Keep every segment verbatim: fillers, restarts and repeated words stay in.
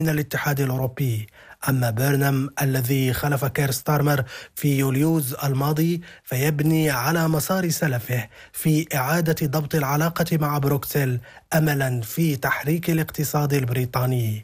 من الاتحاد الأوروبي. أما بيرنام الذي خلف كير ستارمر في يوليوز الماضي فيبني على مسار سلفه في إعادة ضبط العلاقة مع بروكسل أملا في تحريك الاقتصاد البريطاني.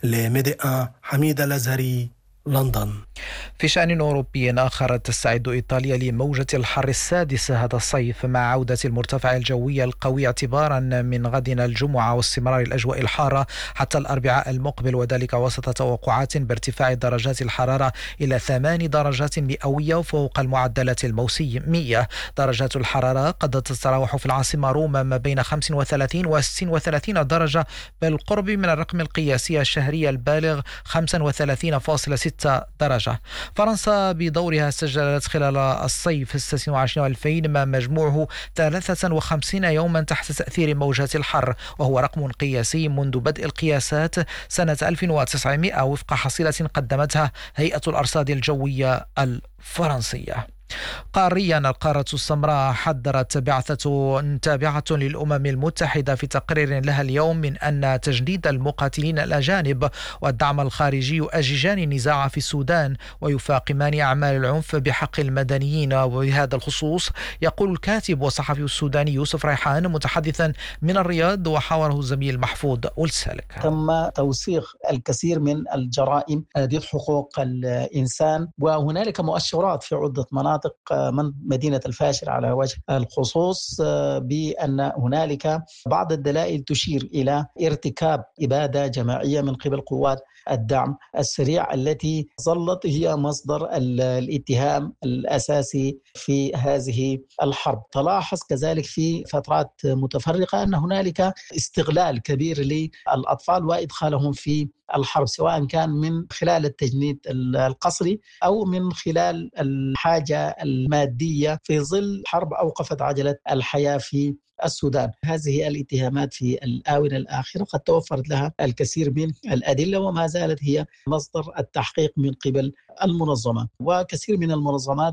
لميديا حميد الأزهري، لندن. في شأن أوروبي آخر، تستعد إيطاليا لموجة الحر السادسة هذا الصيف مع عودة المرتفع الجوي القوي اعتبارا من غد الجمعة واستمرار الأجواء الحارة حتى الأربعاء المقبل، وذلك وسط توقعات بارتفاع درجات الحرارة إلى ثمان درجات مئوية وفوق المعدلات الموسمية. درجات الحرارة قد تتراوح في العاصمة روما ما بين خمسة وثلاثين و ستة وثلاثين درجة بالقرب من الرقم القياسي الشهري البالغ خمسة وثلاثين فاصلة ستة درجة. فرنسا بدورها سجلت خلال الصيف ستة وعشرين ألفين ما مجموعه ثلاثة وخمسين يوما تحت تأثير موجات الحر، وهو رقم قياسي منذ بدء القياسات سنة ألف وتسعمائة وفق حصيلة قدمتها هيئة الأرصاد الجوية الفرنسية. قاريا، القارة السمراء حذرت بعثة تابعة للأمم المتحدة في تقرير لها اليوم من أن تجنيد المقاتلين الأجانب والدعم الخارجي يؤججان النزاع في السودان ويفاقمان أعمال العنف بحق المدنيين. وبهذا الخصوص يقول الكاتب والصحفي السوداني يوسف ريحان متحدثا من الرياض، وحاوره الزميل محفوظ والسالك: تم توثيق الكثير من الجرائم ضد حقوق الإنسان، وهنالك مؤشرات في عدة مناطق من مدينة الفاشر على وجه الخصوص بأن هنالك بعض الدلائل تشير إلى ارتكاب إبادة جماعية من قبل قوات الدعم السريع التي ظلت هي مصدر الاتهام الأساسي في هذه الحرب. تلاحظ كذلك في فترات متفرقة أن هنالك استغلال كبير للأطفال وإدخالهم في الحرب، سواء كان من خلال التجنيد القسري أو من خلال الحاجة المادية في ظل حرب أوقفت عجلة الحياة في السودان. هذه الاتهامات في الآونة الأخيرة قد توفرت لها الكثير من الأدلة، وما زالت هي مصدر التحقيق من قبل المنظمة وكثير من المنظمات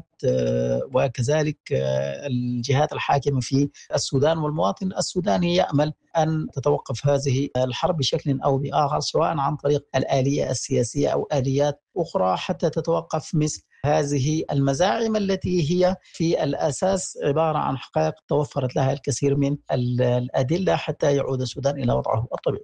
وكذلك الجهات الحاكمة في السودان. والمواطن السوداني يأمل أن تتوقف هذه الحرب بشكل أو بآخر، سواء عن طريق الآلية السياسية أو آليات أخرى، حتى تتوقف مثل هذه المزاعم التي هي في الأساس عبارة عن حقائق توفرت لها الكثير من الأدلة حتى يعود السودان إلى وضعه الطبيعي.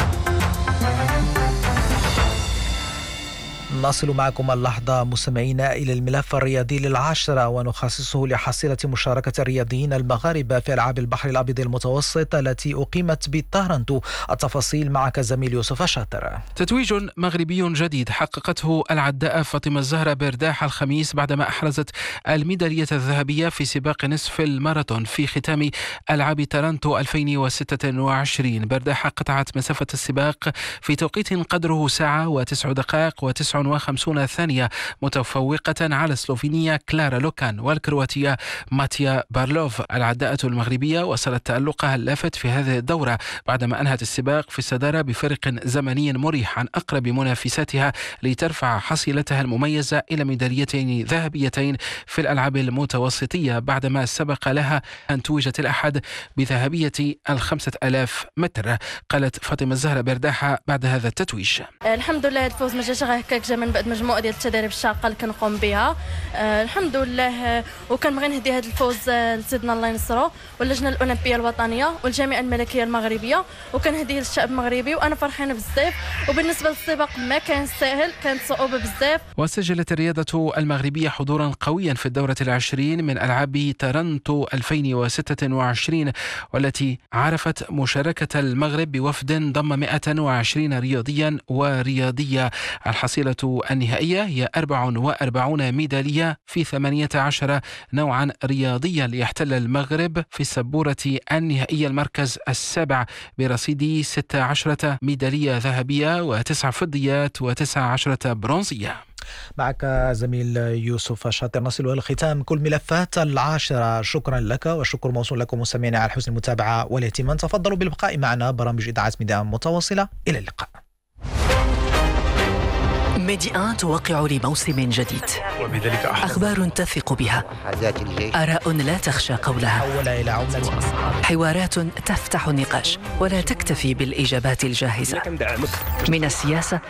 نصل معكم اللحظة مستمعينا إلى الملف الرياضي للعاشرة، ونخصصه لحصيلة مشاركة الرياضيين المغاربة في ألعاب البحر الأبيض المتوسط التي أقيمت بطهرنتو. التفاصيل معك زميل يوسف شاطر. تتويج مغربي جديد حققته العداء فاطمة الزهرة برداح الخميس بعدما أحرزت الميدالية الذهبية في سباق نصف الماراثون في ختام ألعاب طهرنتو ألفين وستة وعشرين. برداح قطعت مسافة السباق في توقيت قدره ساعة وتسع دقائق وتسع وخمسين ثانية، متفوقة على السلوفينية كلارا لوكان والكرواتية ماتيا بارلوف. العداءة المغربية وصلت تألقها اللافت في هذه الدورة بعدما أنهت السباق في الصدارة بفرق زمني مريح عن أقرب منافساتها لترفع حصيلتها المميزة إلى ميداليتين ذهبيتين في الألعاب المتوسطية، بعدما سبق لها أن توجت الأحد بذهبية الخمسة آلاف متر. قالت فاطمة الزهرة برداحة بعد هذا التتويج: الحمد لله الفوز ما جاش هكاك، جا من بعد مجموعه ديال التدريب الشاقه اللي كنقوم بها. آه الحمد لله. وكنبغي نهدي هذا الفوز لسيدنا الله ينصرو واللجنه الاولمبيه الوطنيه والجامعه الملكيه المغربيه، وكنهديه للشعب المغربي. وانا فرحانه بزاف. وبالنسبه للسباق ما كان سهل، كانت صعوبه بزاف. وسجلت الرياضه المغربيه حضورا قويا في الدوره العشرين من العاب طهرنتو ألفين وستة وعشرين، والتي عرفت مشاركه المغرب بوفد ضم مئة وعشرين رياضيا ورياضيه. الحصيلة النهائية هي أربع وأربعين ميدالية في ثمانية عشر نوعا رياضيا، ليحتل المغرب في السبورة النهائية المركز السابع برصيد ستة عشرة ميدالية ذهبية وتسع فضيات وتسع عشرة برونزية. معك زميل يوسف شاطر. نصل إلى الختام كل ملفات العاشرة. شكرا لك، والشكر موصول لكم مستمعينا على حسن المتابعة والاهتمام. تفضلوا بالبقاء معنا. برامج إذاعة ميدان متواصلة. إلى اللقاء. ميدي آن توقع لموسم جديد، أخبار تثق بها، آراء لا تخشى قولها، حوارات تفتح النقاش ولا تكتفي بالإجابات الجاهزة. من السياسة